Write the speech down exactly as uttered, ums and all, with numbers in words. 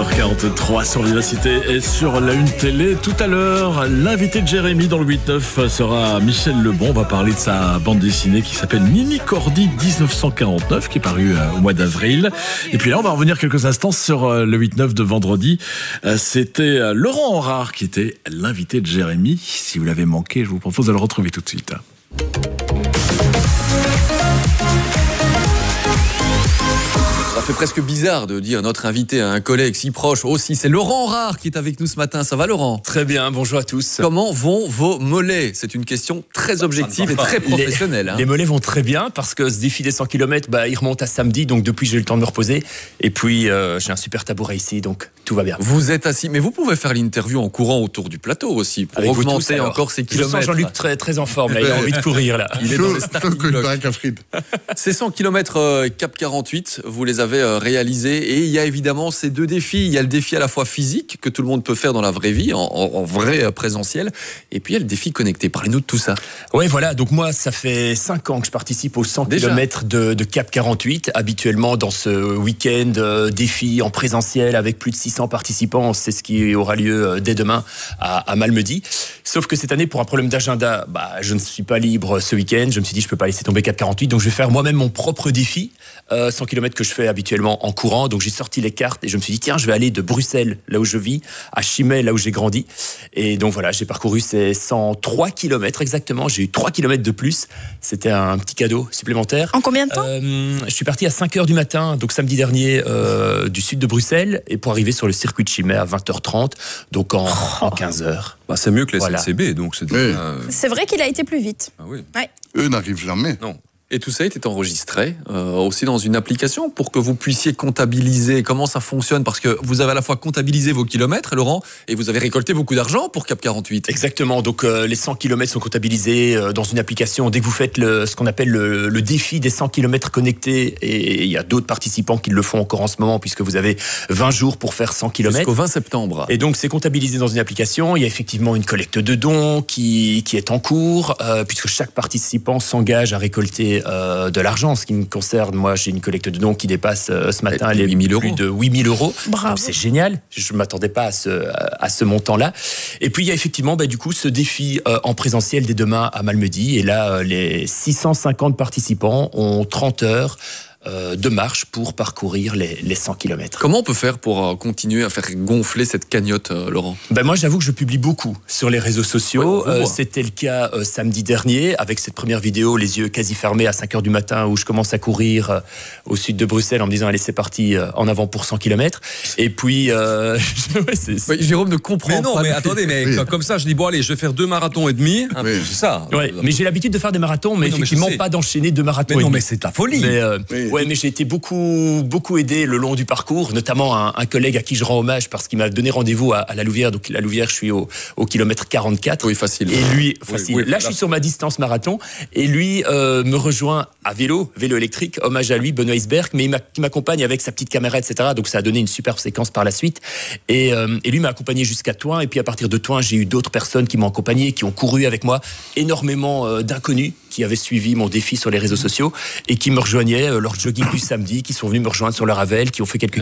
heures quarante-trois sur Vivacité et sur la Une Télé. Tout à l'heure, l'invité de Jérémy dans le huit neuf sera Michel Lebon. On va parler de sa bande dessinée qui s'appelle Nini Cordy dix-neuf cent quarante-neuf, qui est parue au mois d'avril. Et puis là, on va revenir quelques instants sur le huit neuf de vendredi. C'était Laurent Horard qui était l'invité de Jérémy. Si vous l'avez manqué, je vous propose de le retrouver tout de suite. Ça fait presque bizarre de dire notre invité à un collègue si proche aussi. C'est Laurent Horard qui est avec nous ce matin. Ça va, Laurent? Très bien, bonjour à tous. Comment vont vos mollets? C'est une question très objective et très professionnelle. Les, hein. les mollets vont très bien parce que ce défi des cent kilomètres, bah, il remonte à samedi. Donc depuis, j'ai eu le temps de me reposer. Et puis, euh, j'ai un super tabouret ici, donc tout va bien. Vous êtes assis, mais vous pouvez faire l'interview en courant autour du plateau aussi pour avec augmenter tous, encore ces Je kilomètres. sens Jean-Luc très, très en forme, là. Il a envie de courir, là. Il est dans le starting block. Ces cent kilomètres euh, Cap quarante-huit, vous les avez euh, réalisés. Et il y a évidemment ces deux défis. Il y a le défi à la fois physique, que tout le monde peut faire dans la vraie vie, en, en, en vrai présentiel. Et puis il y a le défi connecté. Parlez-nous de tout ça. Oui, voilà. Donc moi, ça fait cinq ans que je participe aux cent kilomètres de, de Cap quarante-huit. Habituellement, dans ce week-end euh, défi en présentiel avec plus de six cents participants. C'est ce qui aura lieu euh, dès demain à, à Malmedy. Sauf que cette année, pour un problème d'agenda, bah, je ne suis pas libre ce week-end. Je me suis dit, je ne peux pas laisser tomber Cap quarante-huit. Donc je vais faire moi-même mon propre défi. Euh, cent kilomètres que je fais habituellement en courant. Donc j'ai sorti les cartes et je me suis dit, tiens, je vais aller de Bruxelles, là où je vis, à Chimay, là où j'ai grandi. Et donc voilà, j'ai parcouru ces cent trois kilomètres exactement. J'ai eu trois kilomètres de plus. C'était un petit cadeau supplémentaire. En combien de temps? euh, Je suis parti à cinq heures du matin, donc samedi dernier, euh, du sud de Bruxelles, et pour arriver sur le circuit de Chimay à vingt heures trente, donc en, oh. en quinze heures. Bah, c'est mieux que les voilà. S N C B, donc c'est oui. euh... C'est vrai qu'il a été plus vite. Ah oui. Ouais. Eux n'arrivent jamais. Non. Et tout ça était enregistré euh, aussi dans une application pour que vous puissiez comptabiliser comment ça fonctionne, parce que vous avez à la fois comptabilisé vos kilomètres, Laurent, et vous avez récolté beaucoup d'argent pour Cap quarante-huit. Exactement, donc euh, les cent kilomètres sont comptabilisés euh, dans une application. Dès que vous faites le, ce qu'on appelle le, le défi des cent kilomètres connectés, et il y a d'autres participants qui le font encore en ce moment, puisque vous avez vingt jours pour faire cent kilomètres. Jusqu'au vingt septembre. Et donc c'est comptabilisé dans une application. Il y a effectivement une collecte de dons qui, qui est en cours, euh, puisque chaque participant s'engage à récolter euh, de l'argent. En ce qui me concerne, moi j'ai une collecte de dons qui dépasse euh, ce matin les huit mille plus euros. de huit mille euros. Bravo. C'est génial. Je ne m'attendais pas à ce, à ce montant-là. Et puis il y a effectivement bah, du coup ce défi euh, en présentiel dès demain à Malmedy. Et là, euh, les six cent cinquante participants ont trente heures euh, de marche pour parcourir les, les cent kilomètres. Comment on peut faire pour euh, continuer à faire gonfler cette cagnotte, euh, Laurent? Ben moi, j'avoue que je publie beaucoup sur les réseaux sociaux. Ouais, euh, c'était le cas euh, samedi dernier, avec cette première vidéo, les yeux quasi fermés à cinq heures du matin, où je commence à courir euh, au sud de Bruxelles en me disant, allez, c'est parti, euh, en avant pour cent kilomètres. Et puis... Euh, ouais, c'est, c'est... Oui, Jérôme ne comprend mais non, pas. mais attendez, mais oui. Comme ça, je dis, bon, allez, je vais faire deux marathons et demi. Hein, oui. C'est ça. Ouais, mais j'ai l'habitude de faire des marathons, mais oui, non, effectivement mais pas d'enchaîner deux marathons. Mais non, mais c'est la folie. Mais, euh, oui. Ouais, mais j'ai été beaucoup, beaucoup aidé le long du parcours, notamment un, un collègue à qui je rends hommage parce qu'il m'a donné rendez-vous à, à la Louvière. Donc la Louvière, je suis au, au kilomètre quarante-quatre. Oui, facile. Et lui, facile. Oui, oui, là, je suis sur ma distance marathon et lui euh, me rejoint à vélo, vélo électrique. Hommage à lui, Benoît Isberg, mais il qui m'accompagne avec sa petite caméra, et cetera. Donc ça a donné une superbe séquence par la suite. Et, euh, et lui m'a accompagné jusqu'à Thoin. Et puis à partir de Thoin, j'ai eu d'autres personnes qui m'ont accompagné, qui ont couru avec moi, énormément euh, d'inconnus qui avaient suivi mon défi sur les réseaux sociaux et qui me rejoignaient euh, lors du jogging du samedi, qui sont venus me rejoindre sur le Ravel, qui ont fait quelques